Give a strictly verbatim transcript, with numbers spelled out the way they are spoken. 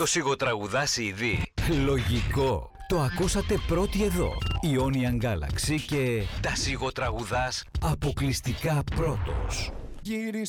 Το σιγοτραγουδάς ήδη? Λογικό. Το ακούσατε πρώτοι εδώ. Ionian Galaxy και τα σιγοτραγουδάς αποκλειστικά πρώτος. Γύρισε